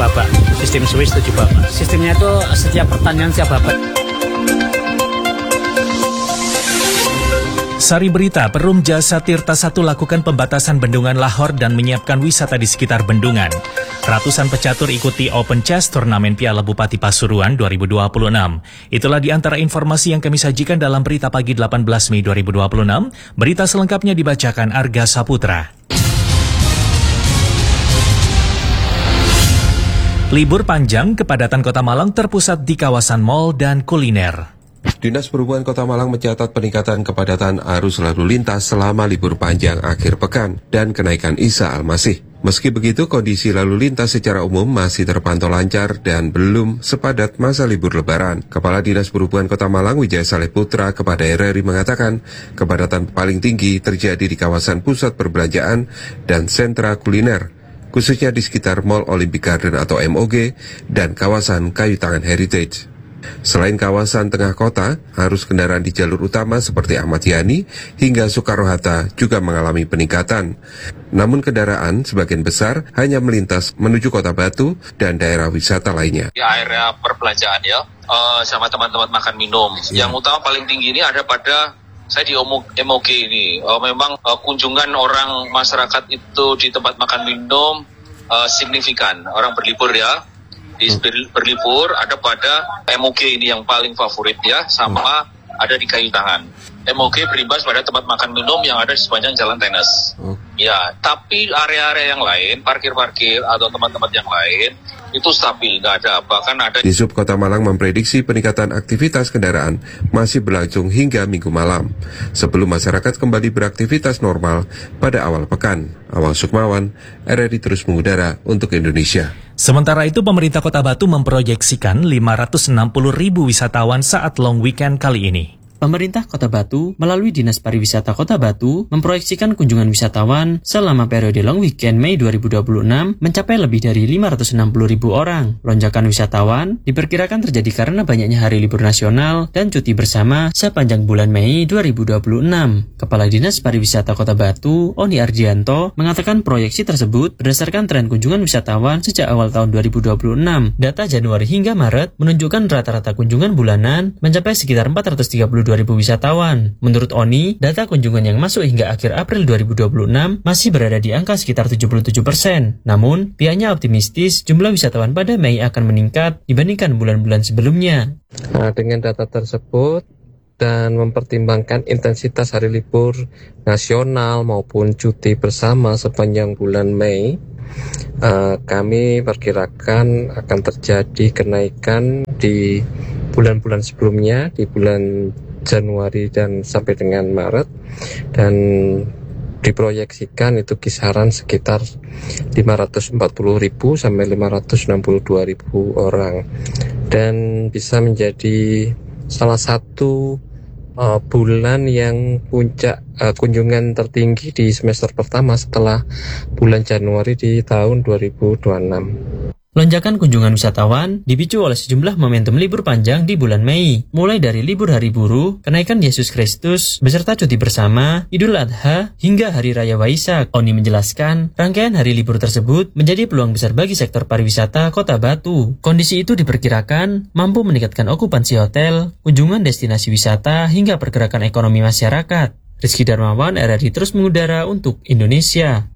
babak. Sistem Swiss 7 babak. Sistemnya itu setiap pertandingan setiap babak. Sari berita, Perum Jasa Tirta 1 lakukan pembatasan bendungan Lahore dan menyiapkan wisata di sekitar bendungan. Ratusan pecatur ikuti Open Chess Turnamen Piala Bupati Pasuruan 2026. Itulah di antara informasi yang kami sajikan dalam berita pagi 18 Mei 2026. Berita selengkapnya dibacakan Arga Saputra. Libur panjang, kepadatan Kota Malang terpusat di kawasan mal dan kuliner. Dinas Perhubungan Kota Malang mencatat peningkatan kepadatan arus lalu lintas selama libur panjang akhir pekan dan kenaikan Isa Al-Masih. Meski begitu, kondisi lalu lintas secara umum masih terpantau lancar dan belum sepadat masa libur Lebaran. Kepala Dinas Perhubungan Kota Malang Wijaya Saleh Putra kepada RRI mengatakan, kepadatan paling tinggi terjadi di kawasan pusat perbelanjaan dan sentra kuliner, khususnya di sekitar Mall Olympic Garden atau MOG dan kawasan Kayu Tangan Heritage. Selain kawasan tengah kota, arus kendaraan di jalur utama seperti Ahmad Yani hingga Soekarno-Hatta juga mengalami peningkatan. Namun kendaraan sebagian besar hanya melintas menuju Kota Batu dan daerah wisata lainnya. Di area perbelanjaan ya, sama teman-teman makan minum. Yang utama paling tinggi ini ada pada saya di MOG ini. Memang kunjungan orang masyarakat itu di tempat makan minum signifikan. Orang berlibur ya. Di berlibur ada pada MOG ini yang paling favorit ya, sama ada di Kayu Tangan. MOG berimbas pada tempat makan minum yang ada di sepanjang Jalan Tenis. Ya, tapi area-area yang lain, parkir-parkir atau tempat-tempat yang lain itu stabil, nggak ada. Bahkan ada. Disub Kota Malang memprediksi peningkatan aktivitas kendaraan masih berlangsung hingga Minggu malam, sebelum masyarakat kembali beraktivitas normal pada awal pekan. Awang Sukmawan, RRI terus mengudara untuk Indonesia. Sementara itu, pemerintah Kota Batu memproyeksikan 560.000 wisatawan saat long weekend kali ini. Pemerintah Kota Batu melalui Dinas Pariwisata Kota Batu memproyeksikan kunjungan wisatawan selama periode long weekend Mei 2026 mencapai lebih dari 560.000 orang. Lonjakan wisatawan diperkirakan terjadi karena banyaknya hari libur nasional dan cuti bersama sepanjang bulan Mei 2026. Kepala Dinas Pariwisata Kota Batu, Oni Ardianto, mengatakan proyeksi tersebut berdasarkan tren kunjungan wisatawan sejak awal tahun 2026. Data Januari hingga Maret menunjukkan rata-rata kunjungan bulanan mencapai sekitar 432.000 wisatawan. Menurut Oni, data kunjungan yang masuk hingga akhir April 2026 masih berada di angka sekitar 77%. Namun, pihaknya optimistis jumlah wisatawan pada Mei akan meningkat dibandingkan bulan-bulan sebelumnya. Dengan data tersebut dan mempertimbangkan intensitas hari libur nasional maupun cuti bersama sepanjang bulan Mei, kami perkirakan akan terjadi kenaikan di bulan-bulan sebelumnya, di bulan Januari dan sampai dengan Maret, dan diproyeksikan itu kisaran sekitar 540.000 sampai 562.000 orang, dan bisa menjadi salah satu bulan yang puncak kunjungan tertinggi di semester pertama setelah bulan Januari di tahun 2026. Lonjakan kunjungan wisatawan dipicu oleh sejumlah momentum libur panjang di bulan Mei, mulai dari libur hari buruh, kenaikan Yesus Kristus, beserta cuti bersama, Idul Adha, hingga Hari Raya Waisak. Oni menjelaskan, rangkaian hari libur tersebut menjadi peluang besar bagi sektor pariwisata Kota Batu. Kondisi itu diperkirakan mampu meningkatkan okupansi hotel, kunjungan destinasi wisata, hingga pergerakan ekonomi masyarakat. Rizky Darmawan, RRI terus mengudara untuk Indonesia.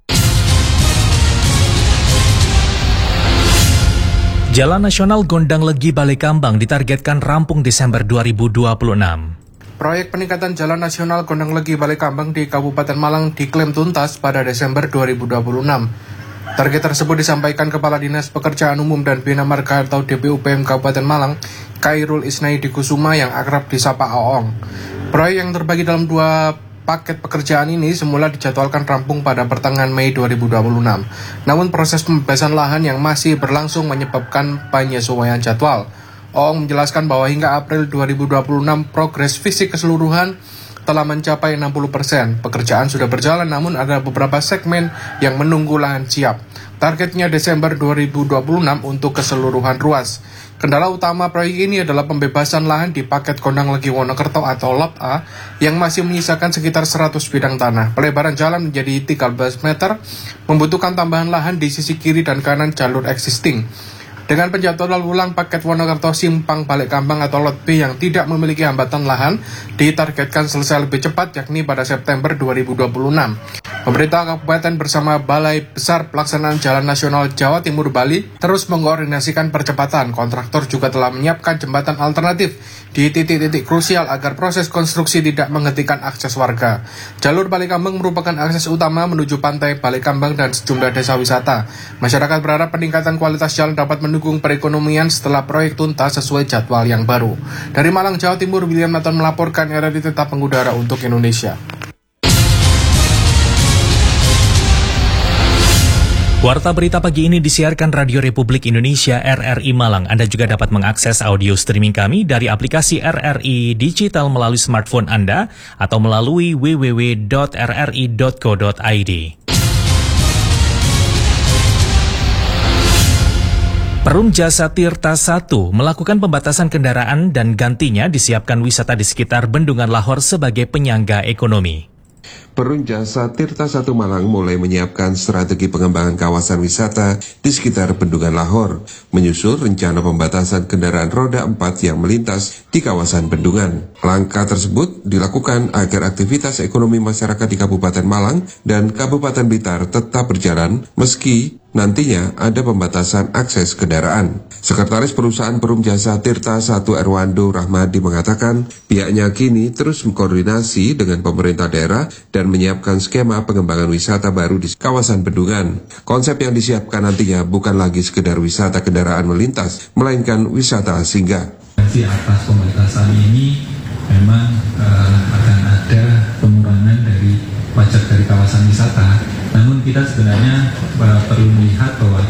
Jalan Nasional Gondang Legi Balekambang ditargetkan rampung Desember 2026. Proyek peningkatan Jalan Nasional Gondang Legi Balekambang di Kabupaten Malang diklaim tuntas pada Desember 2026. Target tersebut disampaikan Kepala Dinas Pekerjaan Umum dan Bina Marga atau DPUPM Kabupaten Malang, Khairul Isnaidi Kusuma yang akrab disapa Aong. Proyek yang terbagi dalam 2 paket pekerjaan ini semula dijadwalkan rampung pada pertengahan Mei 2026. Namun proses pembebasan lahan yang masih berlangsung menyebabkan penyesuaian jadwal. Oong menjelaskan bahwa hingga April 2026 progres fisik keseluruhan telah mencapai 60%. Pekerjaan sudah berjalan namun ada beberapa segmen yang menunggu lahan siap. Targetnya Desember 2026 untuk keseluruhan ruas. Kendala utama proyek ini adalah pembebasan lahan di paket Kondang Legi Wonokerto atau Lot A yang masih menyisakan sekitar 100 bidang tanah. Pelebaran jalan menjadi 13 meter, membutuhkan tambahan lahan di sisi kiri dan kanan jalur existing. Dengan penjadwalan ulang paket Wonokerto Simpang Balikambang atau Lot B yang tidak memiliki hambatan lahan, ditargetkan selesai lebih cepat yakni pada September 2026. Pemerintah Kabupaten bersama Balai Besar Pelaksanaan Jalan Nasional Jawa Timur Bali terus mengkoordinasikan percepatan. Kontraktor juga telah menyiapkan jembatan alternatif di titik-titik krusial agar proses konstruksi tidak menghentikan akses warga. Jalur Balikambang merupakan akses utama menuju pantai Balikambang dan sejumlah desa wisata. Masyarakat berharap peningkatan kualitas jalan dapat mendukung perekonomian setelah proyek tuntas sesuai jadwal yang baru. Dari Malang, Jawa Timur, William Nathan melaporkan RRI Tetap Mengudara untuk Indonesia. Warta berita pagi ini disiarkan Radio Republik Indonesia RRI Malang. Anda juga dapat mengakses audio streaming kami dari aplikasi RRI Digital melalui smartphone Anda atau melalui www.rri.co.id. Perum Jasa Tirta 1 melakukan pembatasan kendaraan dan gantinya disiapkan wisata di sekitar Bendungan Lahor sebagai penyangga ekonomi. Perum Jasa Tirta 1 Malang mulai menyiapkan strategi pengembangan kawasan wisata di sekitar Bendungan Lahor, menyusul rencana pembatasan kendaraan roda 4 yang melintas di kawasan Bendungan. Langkah tersebut dilakukan agar aktivitas ekonomi masyarakat di Kabupaten Malang dan Kabupaten Blitar tetap berjalan meski nantinya ada pembatasan akses kendaraan. Sekretaris Perusahaan Perum Jasa Tirta 1 Erwando Rahmadi mengatakan pihaknya kini terus mengkoordinasi dengan pemerintah daerah dan menyiapkan skema pengembangan wisata baru di kawasan Bendungan. Konsep yang disiapkan nantinya bukan lagi sekedar wisata kendaraan melintas, melainkan wisata singgah. Di atas pembatasan ini memang akan ada pengurangan dari pajak dari kawasan wisata. Namun kita sebenarnya perlu melihat bahwa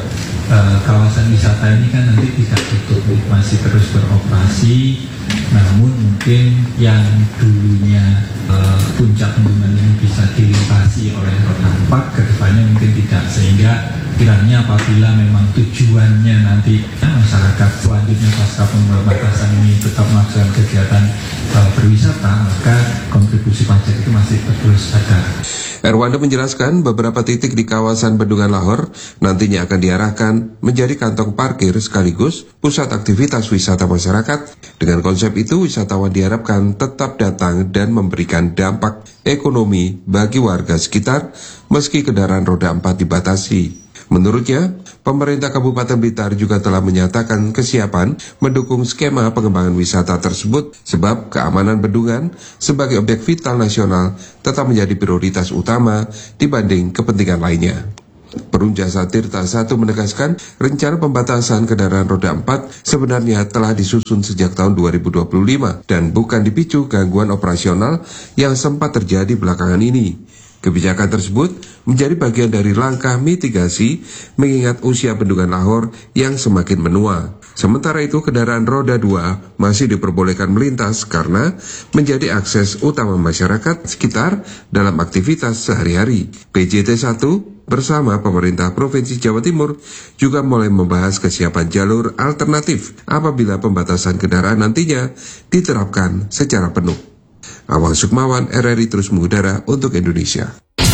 kawasan wisata ini kan nanti tidak tutup, masih terus beroperasi. Namun mungkin yang dulunya puncak bendungan ini bisa dilintasi oleh roda 4 ke depannya mungkin tidak, sehingga kiranya apabila memang tujuannya nanti masyarakat selanjutnya pasca pembatasan ini tetap melakukan kegiatan berwisata, maka kontribusi pajak itu masih terus ada. Erwando menjelaskan beberapa titik di kawasan Bendungan Lahor nantinya akan diarahkan menjadi kantong parkir sekaligus pusat aktivitas wisata masyarakat. Dengan konsep itu, wisatawan diharapkan tetap datang dan memberikan dampak ekonomi bagi warga sekitar meski kendaraan roda 4 dibatasi. Menurutnya, pemerintah Kabupaten Blitar juga telah menyatakan kesiapan mendukung skema pengembangan wisata tersebut sebab keamanan bendungan sebagai objek vital nasional tetap menjadi prioritas utama dibanding kepentingan lainnya. Perum Jasa Tirta 1 menegaskan rencana pembatasan kendaraan roda 4 sebenarnya telah disusun sejak tahun 2025 dan bukan dipicu gangguan operasional yang sempat terjadi belakangan ini. Kebijakan tersebut menjadi bagian dari langkah mitigasi mengingat usia Bendungan Lahor yang semakin menua. Sementara itu, kendaraan roda 2 masih diperbolehkan melintas karena menjadi akses utama masyarakat sekitar dalam aktivitas sehari-hari. PJT 1 bersama pemerintah Provinsi Jawa Timur juga mulai membahas kesiapan jalur alternatif apabila pembatasan kendaraan nantinya diterapkan secara penuh. Awang Sukmawan, RRI terus mengudara untuk Indonesia.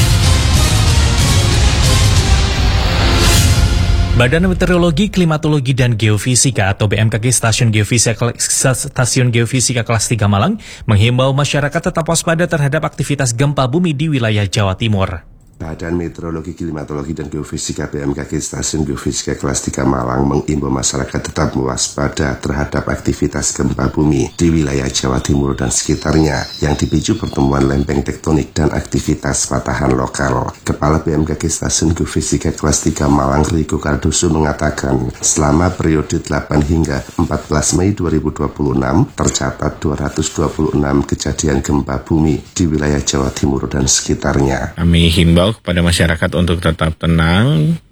Badan Meteorologi, Klimatologi, dan Geofisika atau BMKG Stasiun Geofisika kelas 3 Malang menghimbau masyarakat tetap waspada terhadap aktivitas gempa bumi di wilayah Jawa Timur. Badan Meteorologi, Klimatologi, dan Geofisika BMKG Stasiun Geofisika kelas 3 Malang mengimbau masyarakat tetap waspada terhadap aktivitas gempa bumi di wilayah Jawa Timur dan sekitarnya yang dipicu pertemuan lempeng tektonik dan aktivitas patahan lokal. Kepala BMKG Stasiun Geofisika kelas 3 Malang, Riko Cardoso, mengatakan selama periode 8 hingga 14 Mei 2026 tercatat 226 kejadian gempa bumi di wilayah Jawa Timur dan sekitarnya. Kami himbau kepada masyarakat untuk tetap tenang,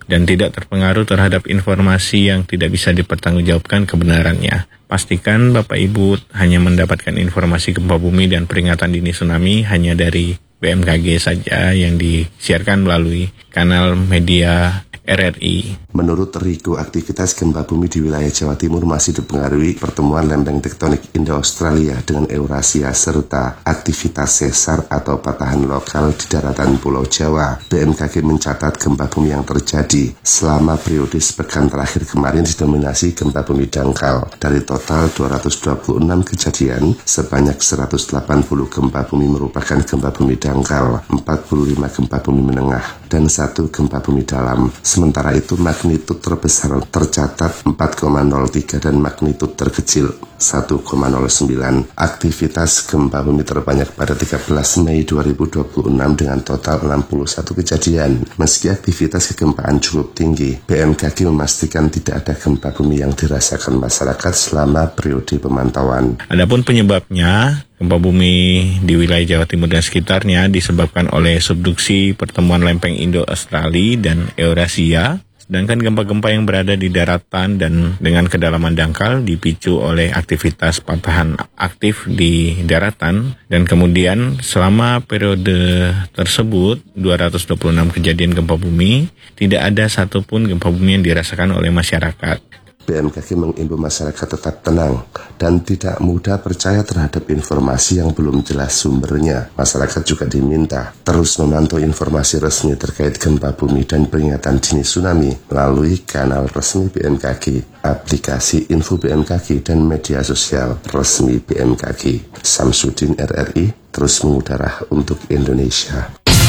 dan tidak terpengaruh terhadap informasi yang tidak bisa dipertanggungjawabkan kebenarannya. Pastikan Bapak Ibu hanya mendapatkan informasi gempa bumi dan peringatan dini tsunami hanya dari BMKG saja yang disiarkan melalui kanal media RRI. Menurut Riko, aktivitas gempa bumi di wilayah Jawa Timur masih dipengaruhi pertemuan lempeng tektonik Indo-Australia dengan Eurasia serta aktivitas sesar atau patahan lokal di daratan Pulau Jawa. BMKG mencatat gempa bumi yang terjadi selama periode sepekan terakhir kemarin didominasi gempa bumi dangkal. Dari total 226 kejadian, sebanyak 180 gempa bumi merupakan gempa bumi dangkal, 45 gempa bumi menengah, dan 1 gempa bumi dalam. Sementara itu magnitud terbesar tercatat 4,03 dan magnitud terkecil 1,09. Aktivitas gempa bumi terbanyak pada 13 Mei 2026 dengan total 61 kejadian. Meski aktivitas kegempaan cukup tinggi, BMKG memastikan tidak ada gempa bumi yang dirasakan masyarakat selama periode pemantauan. Adapun penyebabnya, gempa bumi di wilayah Jawa Timur dan sekitarnya disebabkan oleh subduksi pertemuan lempeng Indo-Australia dan Eurasia, sedangkan gempa-gempa yang berada di daratan dan dengan kedalaman dangkal dipicu oleh aktivitas patahan aktif di daratan, dan kemudian selama periode tersebut 226 kejadian gempa bumi, tidak ada satupun gempa bumi yang dirasakan oleh masyarakat. BMKG mengimbau masyarakat tetap tenang dan tidak mudah percaya terhadap informasi yang belum jelas sumbernya. Masyarakat juga diminta terus memantau informasi resmi terkait gempa bumi dan peringatan dini tsunami melalui kanal resmi BMKG, aplikasi info BMKG, dan media sosial resmi BMKG. Samsudin, RRI, terus mengudara untuk Indonesia.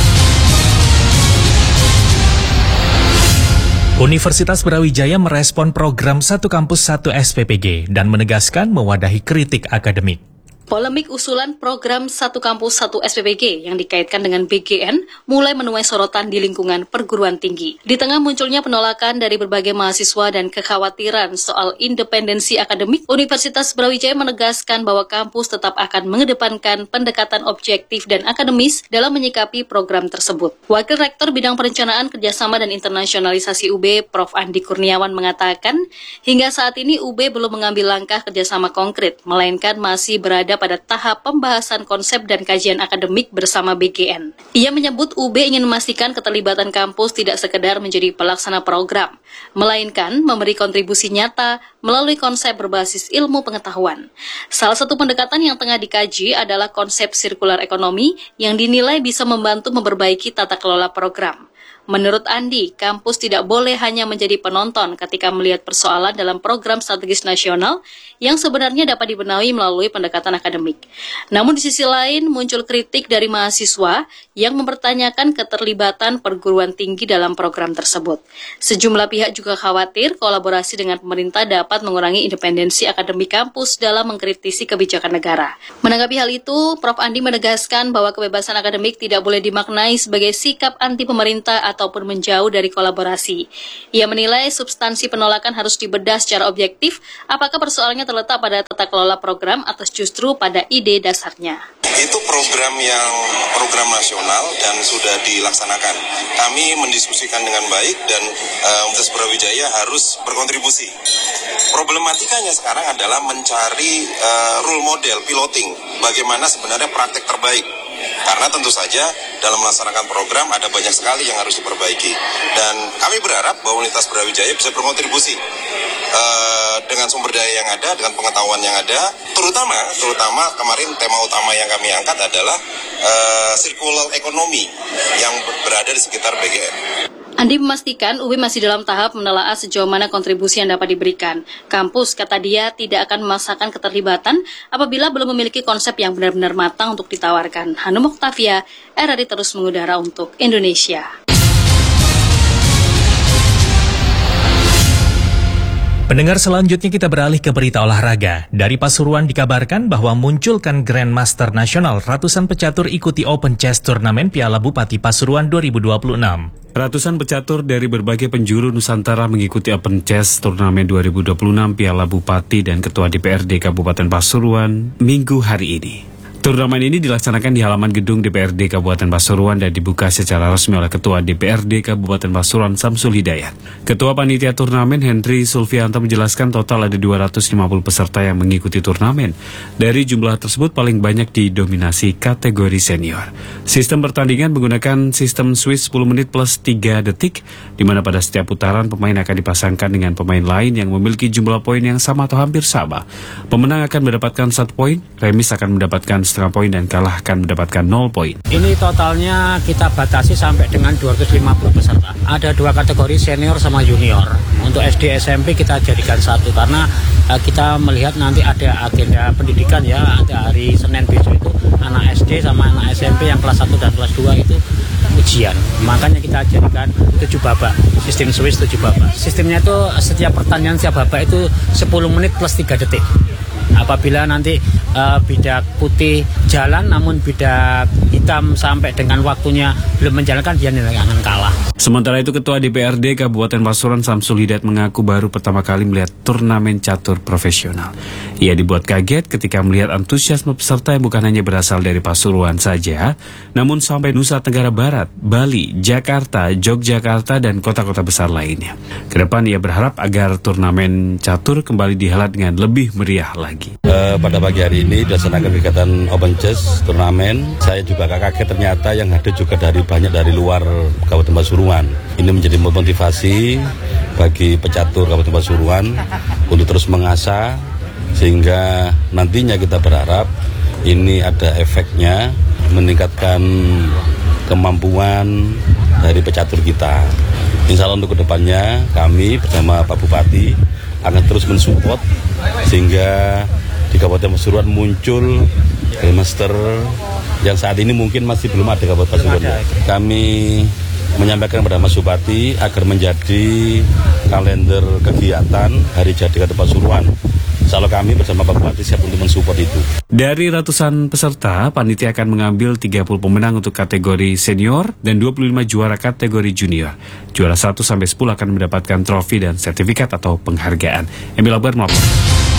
Universitas Brawijaya merespon program Satu Kampus Satu SPPG dan menegaskan mewadahi kritik akademik. Polemik usulan program Satu Kampus Satu SPPG yang dikaitkan dengan BGN mulai menuai sorotan di lingkungan perguruan tinggi. Di tengah munculnya penolakan dari berbagai mahasiswa dan kekhawatiran soal independensi akademik, Universitas Brawijaya menegaskan bahwa kampus tetap akan mengedepankan pendekatan objektif dan akademis dalam menyikapi program tersebut. Wakil Rektor Bidang Perencanaan, Kerjasama dan Internasionalisasi UB, Prof. Andi Kurniawan mengatakan, hingga saat ini UB belum mengambil langkah kerjasama konkret, melainkan masih berada pada tahap pembahasan konsep dan kajian akademik bersama BGN. Ia menyebut UB ingin memastikan keterlibatan kampus tidak sekedar menjadi pelaksana program, melainkan memberi kontribusi nyata melalui konsep berbasis ilmu pengetahuan. Salah satu pendekatan yang tengah dikaji adalah konsep sirkular ekonomi yang dinilai bisa membantu memperbaiki tata kelola program. Menurut Andi, kampus tidak boleh hanya menjadi penonton ketika melihat persoalan dalam program strategis nasional yang sebenarnya dapat dibenahi melalui pendekatan akademik. Namun di sisi lain muncul kritik dari mahasiswa yang mempertanyakan keterlibatan perguruan tinggi dalam program tersebut. Sejumlah pihak juga khawatir kolaborasi dengan pemerintah dapat mengurangi independensi akademik kampus dalam mengkritisi kebijakan negara. Menanggapi hal itu, Prof. Andi menegaskan bahwa kebebasan akademik tidak boleh dimaknai sebagai sikap anti pemerintah ataupun menjauh dari kolaborasi. Ia menilai substansi penolakan harus dibedah secara objektif, apakah persoalannya terletak pada tata kelola program atau justru pada ide dasarnya. Itu program nasional dan sudah dilaksanakan. Kami mendiskusikan dengan baik dan Universitas Brawijaya harus berkontribusi. Problematikanya sekarang adalah mencari role model piloting, bagaimana sebenarnya praktek terbaik. Karena tentu saja dalam melaksanakan program ada banyak sekali yang harus diperbaiki. Dan kami berharap bahwa Universitas Brawijaya bisa berkontribusi dengan sumber daya yang ada, dengan pengetahuan yang ada. Terutama kemarin tema utama yang kami angkat adalah circular economy yang berada di sekitar BGN. Andi memastikan UB masih dalam tahap menelaah sejauh mana kontribusi yang dapat diberikan. Kampus, kata dia, tidak akan memaksakan keterlibatan apabila belum memiliki konsep yang benar-benar matang untuk ditawarkan. Hanum Oktavia, RRI terus mengudara untuk Indonesia. Pendengar, selanjutnya kita beralih ke berita olahraga. Dari Pasuruan dikabarkan bahwa munculkan Grandmaster Nasional, ratusan pecatur ikuti Open Chess Turnamen Piala Bupati Pasuruan 2026. Ratusan pecatur dari berbagai penjuru Nusantara mengikuti Open Chess Turnamen 2026 Piala Bupati dan Ketua DPRD Kabupaten Pasuruan Minggu hari ini. Turnamen ini dilaksanakan di halaman gedung DPRD Kabupaten Pasuruan dan dibuka secara resmi oleh Ketua DPRD Kabupaten Pasuruan Samsul Hidayat. Ketua Panitia Turnamen Henry Sulfianto menjelaskan total ada 250 peserta yang mengikuti turnamen. Dari jumlah tersebut paling banyak didominasi kategori senior. Sistem pertandingan menggunakan sistem Swiss 10 menit plus 3 detik, di mana pada setiap putaran pemain akan dipasangkan dengan pemain lain yang memiliki jumlah poin yang sama atau hampir sama. Pemenang akan mendapatkan 1 poin, remis akan mendapatkan setengah poin dan kalah akan mendapatkan 0 poin. Ini totalnya kita batasi sampai dengan 250 peserta. Ada 2 kategori senior sama junior. Untuk SD SMP kita jadikan 1 karena kita melihat nanti ada agenda pendidikan ya. Ada hari Senin besok itu anak SD sama anak SMP yang kelas 1 dan kelas 2 itu ujian. Makanya kita jadikan 7 babak. Sistem Swiss 7 babak. Sistemnya itu setiap pertandingan setiap babak itu 10 menit plus 3 detik. Apabila nanti bidak putih jalan namun bidak hitam sampai dengan waktunya belum menjalankan, dia akan kalah. Sementara itu Ketua DPRD Kabupaten Pasuruan Samsul Hidayat mengaku baru pertama kali melihat turnamen catur profesional. Ia dibuat kaget ketika melihat antusiasme peserta yang bukan hanya berasal dari Pasuruan saja, namun sampai Nusa Tenggara Barat, Bali, Jakarta, Yogyakarta, dan kota-kota besar lainnya. Kedepan ia berharap agar turnamen catur kembali dihelat dengan lebih meriah lagi. Pada pagi hari ini dilaksanakan kegiatan Open Chess turnamen. Saya juga kaget ternyata yang hadir juga banyak dari luar Kabupaten Pasuruan. Ini menjadi motivasi bagi pecatur Kabupaten Pasuruan untuk terus mengasah, sehingga nantinya kita berharap ini ada efeknya meningkatkan kemampuan dari pecatur kita. Insya Allah untuk kedepannya kami bersama Pak Bupati akan terus mensupport sehingga di Kabupaten Pasuruan muncul Grandmaster yang saat ini mungkin masih belum ada Kabupaten Pasuruan. Kami menyampaikan kepada Mas Bupati agar menjadi kalender kegiatan Hari Jadi Kabupaten Pasuruan. Insya Allah kami bersama Pak Bupati siap untuk mensupport itu. Dari ratusan peserta, panitia akan mengambil 30 pemenang untuk kategori senior dan 25 juara kategori junior. Juara 1-10 akan mendapatkan trofi dan sertifikat atau penghargaan. Emil Akbar melaporkan.